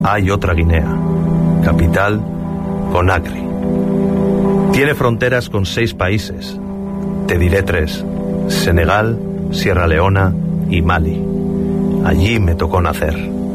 Hay otra Guinea, capital Conakry. Tiene fronteras con 6 países. Te diré 3: Senegal, Sierra Leona y Mali. Allí me tocó nacer.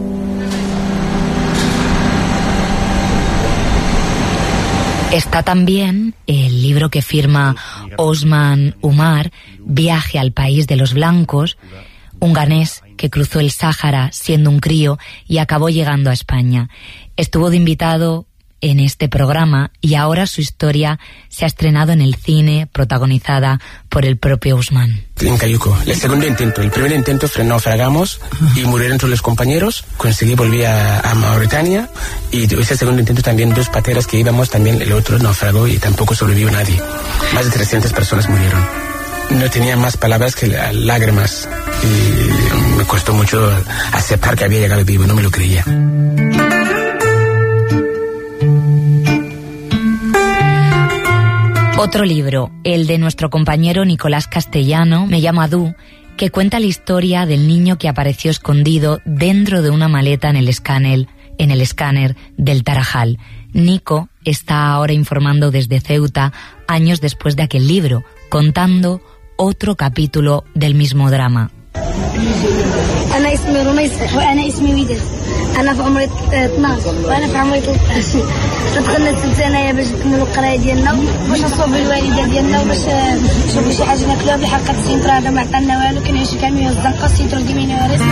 Está también el libro que firma Osman Umar, Viaje al país de los blancos, un ganés que cruzó el Sáhara siendo un crío y acabó llegando a España. Estuvo de invitado en este programa y ahora su historia se ha estrenado en el cine, protagonizada por el propio Usman. En Cayuco, el segundo intento. El primer intento naufragamos y murieron todos los compañeros. Conseguí volver a Mauritania y ese segundo intento también 2 pateras que íbamos, también el otro naufragó y tampoco sobrevivió nadie. Más de 300 personas murieron. No tenía más palabras que lágrimas y me costó mucho aceptar que había llegado vivo, no me lo creía. Otro libro, el de nuestro compañero Nicolás Castellano, Me llamo Adu, que cuenta la historia del niño que apareció escondido dentro de una maleta en el escáner del Tarajal. Nico está ahora informando desde Ceuta, años después de aquel libro, contando otro capítulo del mismo drama. أنا اسمي رميس وأنا اسمي ويدل أنا في عمري 12 وأنا في عمري 13 دخلنا السلسلة باش نكملوا القراية ديالنا باش نصوبوا الوالدة ديالنا وباش نشوفوا شي حاجة ناكلوها بالحق السينتر هذا ما عطانا والو كنعيشوا كاملين في الزنقة السينتر ديما وارث.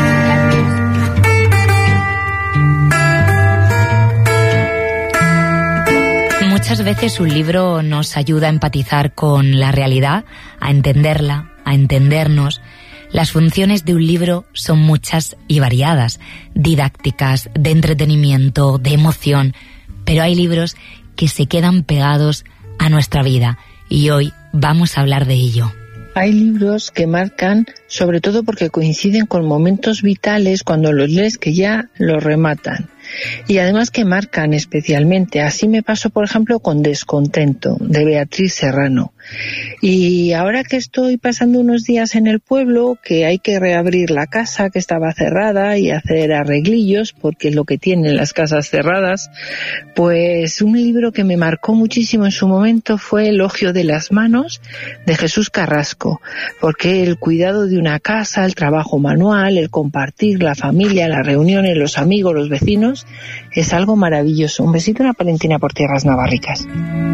Muchas veces un libro nos ayuda a empatizar con la realidad, a entenderla, a entendernos. Las funciones de un libro son muchas y variadas, didácticas, de entretenimiento, de emoción, pero hay libros que se quedan pegados a nuestra vida y hoy vamos a hablar de ello. Hay libros que marcan, sobre todo porque coinciden con momentos vitales cuando los lees que ya los rematan. Y además que marcan especialmente. Así me pasó, por ejemplo, con Descontento, de Beatriz Serrano. Y ahora que estoy pasando unos días en el pueblo, que hay que reabrir la casa que estaba cerrada y hacer arreglillos, porque es lo que tienen las casas cerradas, pues un libro que me marcó muchísimo en su momento fue Elogio de las manos, de Jesús Carrasco, porque el cuidado de una casa, el trabajo manual, el compartir, la familia, las reuniones, los amigos, los vecinos, es algo maravilloso. Un besito, una palentina por tierras navarricas.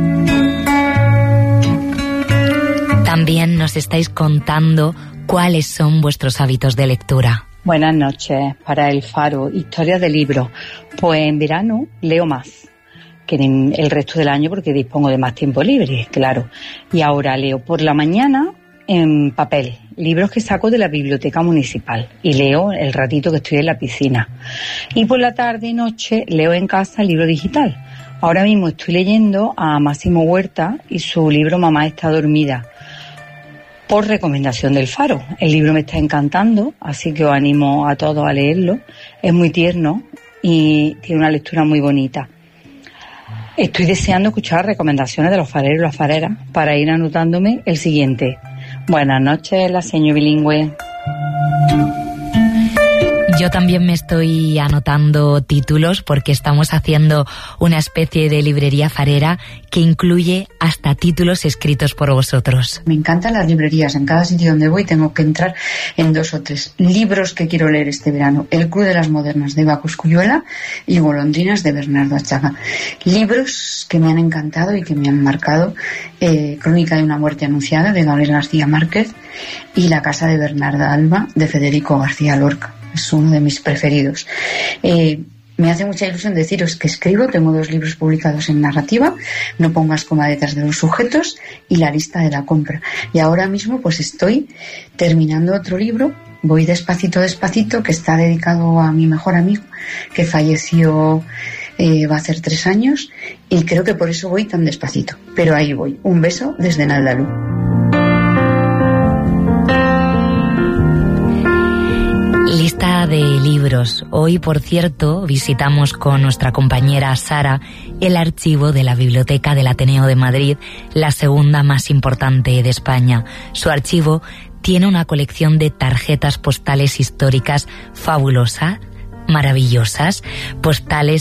También nos estáis contando cuáles son vuestros hábitos de lectura. Buenas noches. Para El Faro, historias de libros. Pues en verano leo más que en el resto del año porque dispongo de más tiempo libre, claro. Y ahora leo por la mañana en papel, libros que saco de la biblioteca municipal y leo el ratito que estoy en la piscina. Y por la tarde y noche leo en casa el libro digital. Ahora mismo estoy leyendo a Máximo Huerta y su libro Mamá está dormida, por recomendación del Faro. El libro me está encantando, así que os animo a todos a leerlo. Es muy tierno y tiene una lectura muy bonita. Estoy deseando escuchar recomendaciones de los fareros y las fareras para ir anotándome el siguiente. Buenas noches, la señora bilingüe. Yo también me estoy anotando títulos porque estamos haciendo una especie de librería farera que incluye hasta títulos escritos por vosotros. Me encantan las librerías. En cada sitio donde voy tengo que entrar en 2 o 3 libros que quiero leer este verano. El Club de las Modernas, de Eva Cosculluela, y Golondrinas, de Bernardo Achaga. Libros que me han encantado y que me han marcado. Crónica de una muerte anunciada, de Gabriel García Márquez, y La casa de Bernarda Alba, de Federico García Lorca. Es uno de mis preferidos. Me hace mucha ilusión deciros que escribo. Tengo 2 libros publicados en narrativa, No pongas comadetas de los sujetos y La lista de la compra. Y ahora mismo pues estoy terminando otro libro, voy despacito, que está dedicado a mi mejor amigo, que falleció va a hacer 3 años, y creo que por eso voy tan despacito. Pero ahí voy. Un beso desde Naldalú. Lista de libros. Hoy, por cierto, visitamos con nuestra compañera Sara el archivo de la Biblioteca del Ateneo de Madrid, la segunda más importante de España. Su archivo tiene una colección de tarjetas postales históricas fabulosa, maravillosas, postales